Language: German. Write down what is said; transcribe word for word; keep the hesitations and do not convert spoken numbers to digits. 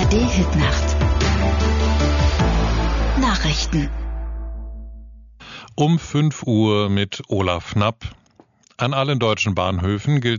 A R D-Hitnacht. Nachrichten. Um fünf Uhr mit Olaf Knapp. An allen deutschen Bahnhöfen gilt